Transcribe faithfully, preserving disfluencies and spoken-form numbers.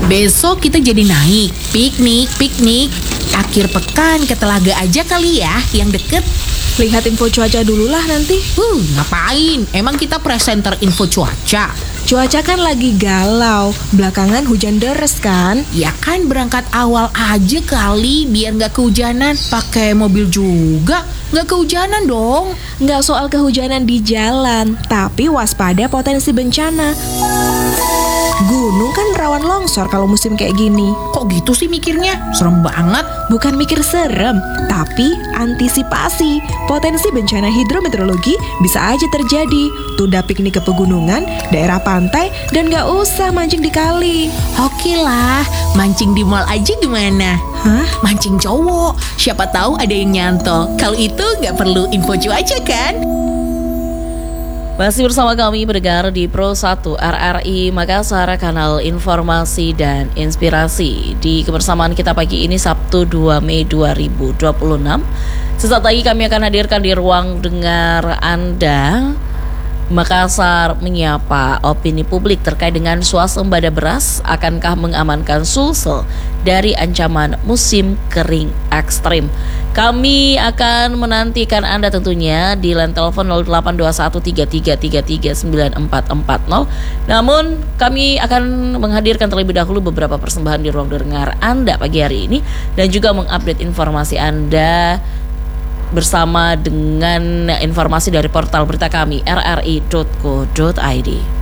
Besok kita jadi naik, piknik, piknik. Akhir pekan ke Telaga aja kali ya, yang deket. Lihat info cuaca dulu lah nanti. Uh, ngapain? Emang kita presenter info cuaca? Cuaca kan lagi galau, belakangan hujan deres kan? Ya kan berangkat awal aja kali, biar nggak kehujanan. Pakai mobil juga, nggak kehujanan dong. Nggak soal kehujanan di jalan, tapi waspada potensi bencana. Gunung kan rawan longsor kalau musim kayak gini. Kok gitu sih mikirnya? Serem banget. Bukan mikir serem, tapi antisipasi. Potensi bencana hidrometeorologi bisa aja terjadi. Tunda piknik ke pegunungan, daerah pantai, dan gak usah mancing di kali. Oke lah, mancing di mall aja gimana? Hah? Mancing cowok, siapa tahu ada yang nyantol. Kalau itu nggak perlu info cuaca kan? Masih bersama kami pendengar di Pro satu R R I Makassar, kanal informasi dan inspirasi. Di kebersamaan kita pagi ini Sabtu dua Mei dua ribu dua puluh enam. Sesaat lagi kami akan hadirkan di ruang dengar Anda Makassar menyapa opini publik terkait dengan swasembada beras. Akankah mengamankan Sulsel dari ancaman musim kering ekstrim? Kami akan menantikan Anda tentunya di line telepon nol delapan dua satu tiga tiga tiga tiga sembilan empat empat nol. Namun kami akan menghadirkan terlebih dahulu beberapa persembahan di ruang dengar Anda pagi hari ini, dan juga mengupdate informasi Anda bersama dengan informasi dari portal berita kami r r i dot co dot i d.